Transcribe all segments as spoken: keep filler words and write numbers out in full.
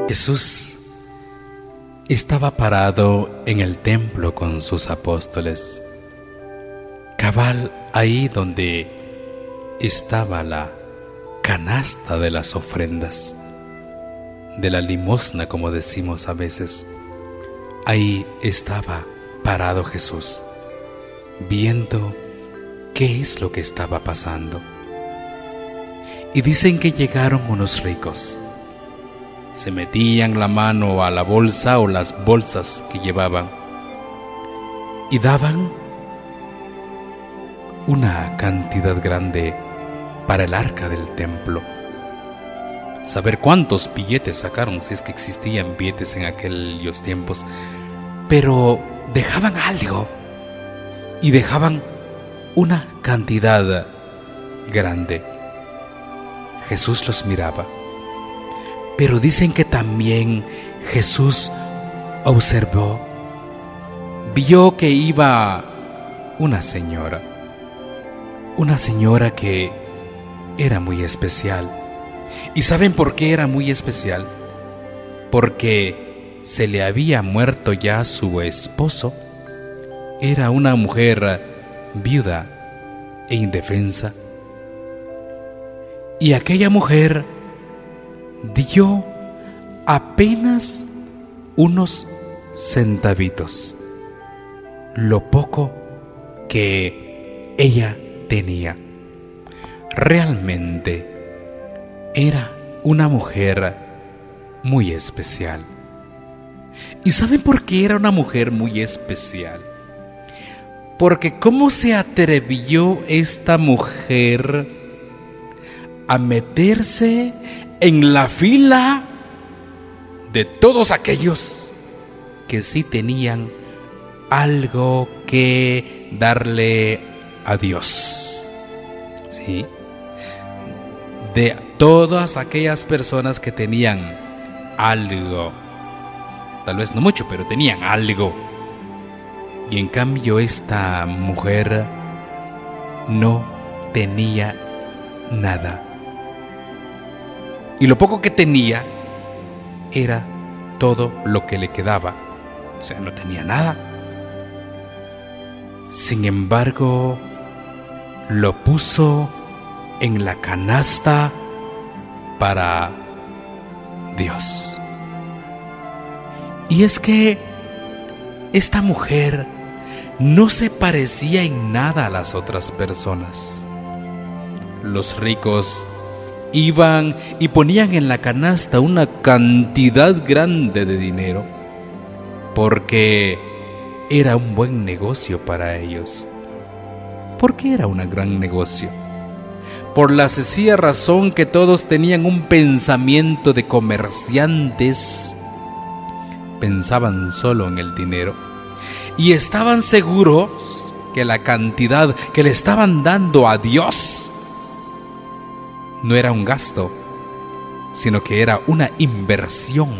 Jesús estaba parado en el templo con sus apóstoles, cabal ahí donde estaba la canasta de las ofrendas, de la limosna, como decimos a veces. Ahí estaba parado Jesús, viendo qué es lo que estaba pasando. Y dicen que llegaron unos ricos. Se metían la mano a la bolsa o las bolsas que llevaban y daban una cantidad grande para el arca del templo. Saber cuántos billetes sacaron, si es que existían billetes en aquellos tiempos, pero dejaban algo y dejaban una cantidad grande. Jesús los miraba, pero dicen que también Jesús observó, vio que iba una señora, una señora que era muy especial. ¿Y saben por qué era muy especial? Porque se le había muerto ya su esposo. Era una mujer viuda e indefensa. Y aquella mujer dio apenas unos centavitos, lo poco que ella tenía. Realmente era una mujer muy especial. ¿Y saben por qué era una mujer muy especial? Porque ¿cómo se atrevió esta mujer a meterse en la fila de todos aquellos que sí tenían algo que darle a Dios? ¿Sí? De todas aquellas personas que tenían algo, tal vez no mucho, pero tenían algo. Y en cambio esta mujer no tenía nada. Y lo poco que tenía era todo lo que le quedaba. O sea, no tenía nada. Sin embargo, lo puso en la canasta para Dios. Y es que esta mujer no se parecía en nada a las otras personas. Los ricos iban y ponían en la canasta una cantidad grande de dinero porque era un buen negocio para ellos. ¿Por qué era un gran negocio? Por la sencilla razón que todos tenían un pensamiento de comerciantes. Pensaban solo en el dinero y estaban seguros que la cantidad que le estaban dando a Dios no era un gasto, sino que era una inversión.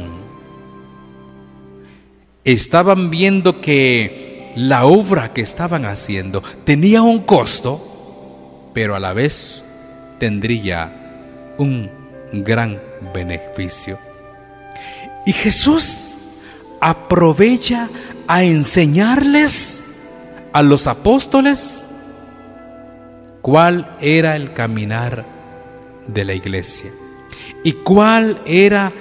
Estaban viendo que la obra que estaban haciendo tenía un costo, pero a la vez tendría un gran beneficio. Y Jesús aprovecha a enseñarles a los apóstoles cuál era el caminar de la iglesia y cuál era